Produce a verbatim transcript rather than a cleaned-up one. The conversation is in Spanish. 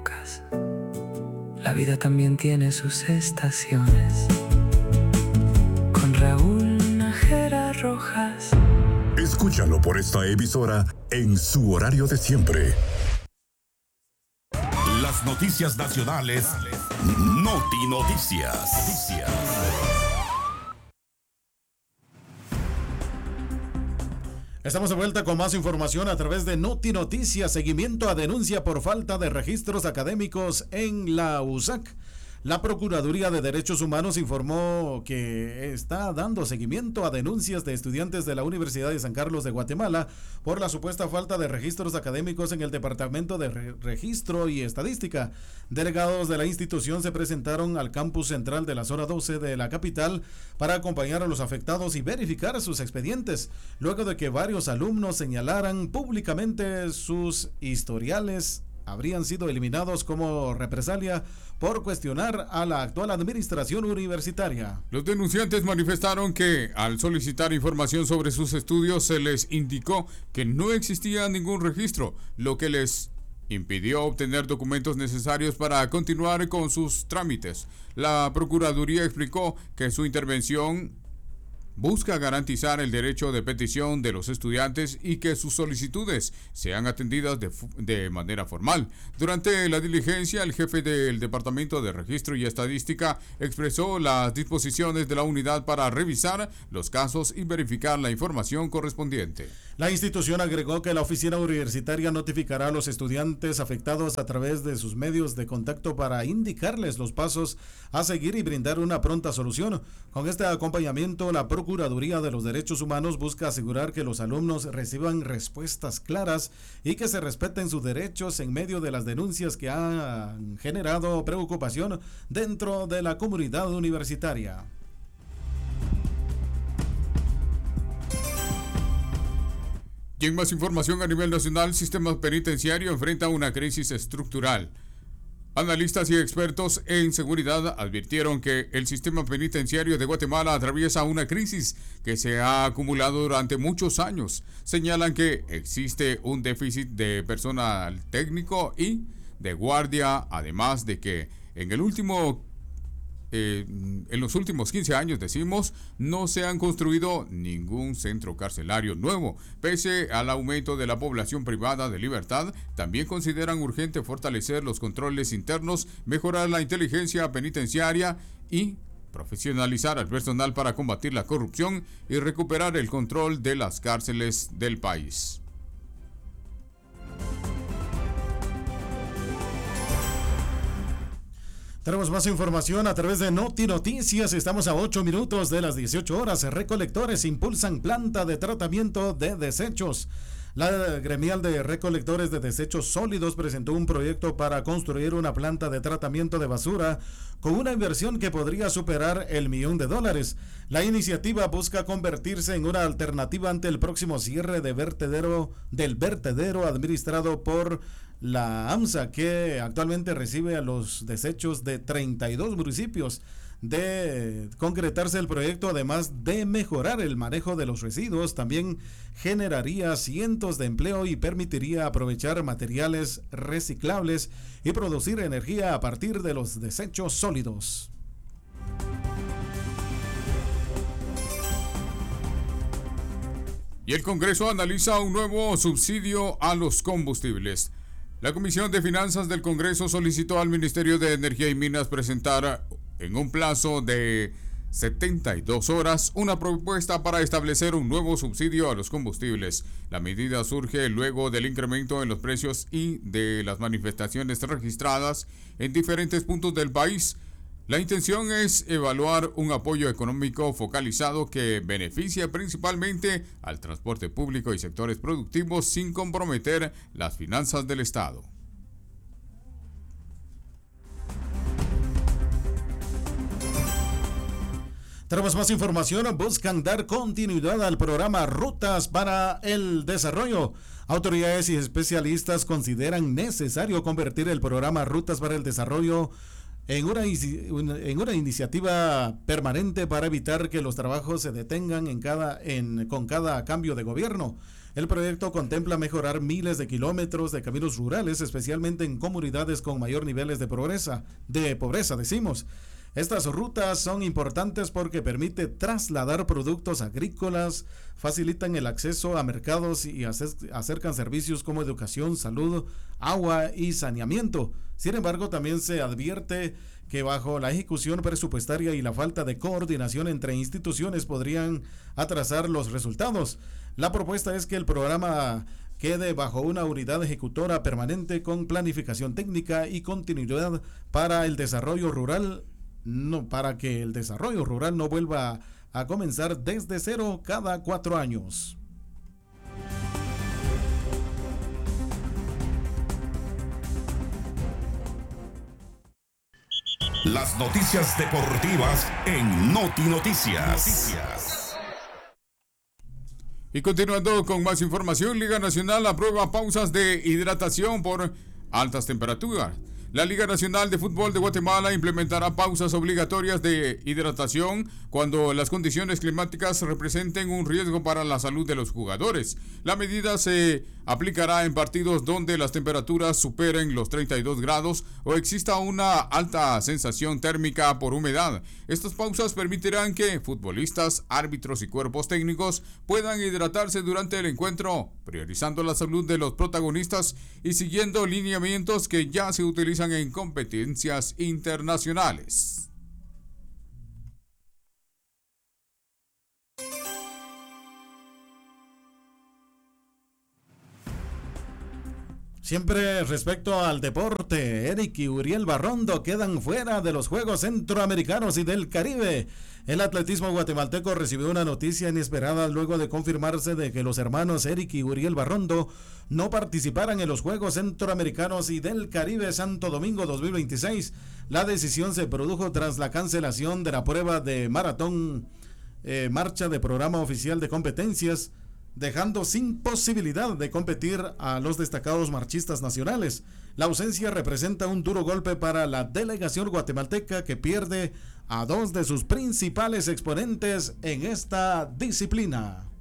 épocas. La vida también tiene sus estaciones. Con Raúl Nájera Rojas. Escúchalo por esta emisora en su horario de siempre. Las noticias nacionales. Noti Noticias. Noticias. Estamos de vuelta con más información a través de Noti Noticias. Seguimiento a denuncia por falta de registros académicos en la U S A C. La Procuraduría de Derechos Humanos informó que está dando seguimiento a denuncias de estudiantes de la Universidad de San Carlos de Guatemala por la supuesta falta de registros académicos en el Departamento de Re- Registro y Estadística. Delegados de la institución se presentaron al campus central de la zona doce de la capital para acompañar a los afectados y verificar sus expedientes, luego de que varios alumnos señalaran públicamente sus historiales habrían sido eliminados como represalia por cuestionar a la actual administración universitaria. Los denunciantes manifestaron que al solicitar información sobre sus estudios se les indicó que no existía ningún registro, lo que les impidió obtener documentos necesarios para continuar con sus trámites. La Procuraduría explicó que su intervención busca garantizar el derecho de petición de los estudiantes y que sus solicitudes sean atendidas de, de manera formal. Durante la diligencia, el jefe del Departamento de Registro y Estadística expresó las disposiciones de la unidad para revisar los casos y verificar la información correspondiente. La institución agregó que la oficina universitaria notificará a los estudiantes afectados a través de sus medios de contacto para indicarles los pasos a seguir y brindar una pronta solución. Con este acompañamiento, la Procuraduría de los Derechos Humanos busca asegurar que los alumnos reciban respuestas claras y que se respeten sus derechos en medio de las denuncias que han generado preocupación dentro de la comunidad universitaria. Y en más información a nivel nacional, el sistema penitenciario enfrenta una crisis estructural. Analistas y expertos en seguridad advirtieron que el sistema penitenciario de Guatemala atraviesa una crisis que se ha acumulado durante muchos años. Señalan que existe un déficit de personal técnico y de guardia, además de que en el último Eh, en los últimos quince años, decimos, no se han construido ningún centro carcelario nuevo. Pese al aumento de la población privada de libertad, también consideran urgente fortalecer los controles internos, mejorar la inteligencia penitenciaria y profesionalizar al personal para combatir la corrupción y recuperar el control de las cárceles del país. Tenemos más información a través de Noti Noticias. Estamos a ocho minutos de las dieciocho horas. Recolectores impulsan planta de tratamiento de desechos. La gremial de recolectores de desechos sólidos presentó un proyecto para construir una planta de tratamiento de basura con una inversión que podría superar el millón de dólares. La iniciativa busca convertirse en una alternativa ante el próximo cierre de vertedero del vertedero administrado por la AMSA, que actualmente recibe a los desechos de treinta y dos municipios. De concretarse el proyecto, además de mejorar el manejo de los residuos, también generaría cientos de empleo y permitiría aprovechar materiales reciclables y producir energía a partir de los desechos sólidos. Y el Congreso analiza un nuevo subsidio a los combustibles. La Comisión de Finanzas del Congreso solicitó al Ministerio de Energía y Minas presentar en un plazo de setenta y dos horas una propuesta para establecer un nuevo subsidio a los combustibles. La medida surge luego del incremento en los precios y de las manifestaciones registradas en diferentes puntos del país. La intención es evaluar un apoyo económico focalizado que beneficie principalmente al transporte público y sectores productivos sin comprometer las finanzas del Estado. Tenemos más información. Buscan dar continuidad al programa Rutas para el Desarrollo. Autoridades y especialistas consideran necesario convertir el programa Rutas para el Desarrollo en una, en una iniciativa permanente para evitar que los trabajos se detengan en cada, en, con cada cambio de gobierno. El proyecto contempla mejorar miles de kilómetros de caminos rurales, especialmente en comunidades con mayor niveles de pobreza, de pobreza, decimos. Estas rutas son importantes porque permite trasladar productos agrícolas, facilitan el acceso a mercados y acercan servicios como educación, salud, agua y saneamiento. Sin embargo, también se advierte que bajo la ejecución presupuestaria y la falta de coordinación entre instituciones podrían atrasar los resultados. La propuesta es que el programa quede bajo una unidad ejecutora permanente con planificación técnica y continuidad para el desarrollo rural. No, para que el desarrollo rural no vuelva a comenzar desde cero cada cuatro años. Las noticias deportivas en Noti Noticias. Y continuando con más información, Liga Nacional aprueba pausas de hidratación por altas temperaturas. La Liga Nacional de Fútbol de Guatemala implementará pausas obligatorias de hidratación cuando las condiciones climáticas representen un riesgo para la salud de los jugadores. La medida se aplicará en partidos donde las temperaturas superen los treinta y dos grados o exista una alta sensación térmica por humedad. Estas pausas permitirán que futbolistas, árbitros y cuerpos técnicos puedan hidratarse durante el encuentro, priorizando la salud de los protagonistas y siguiendo lineamientos que ya se utilizan en competencias internacionales. Siempre respecto al deporte, Eric y Uriel Barrondo quedan fuera de los Juegos Centroamericanos y del Caribe. El atletismo guatemalteco recibió una noticia inesperada luego de confirmarse de que los hermanos Eric y Uriel Barrondo no participaran en los Juegos Centroamericanos y del Caribe Santo Domingo dos mil veintiséis. La decisión se produjo tras la cancelación de la prueba de maratón eh, marcha de programa oficial de competencias, dejando sin posibilidad de competir a los destacados marchistas nacionales. La ausencia representa un duro golpe para la delegación guatemalteca, que pierde a dos de sus principales exponentes en esta disciplina.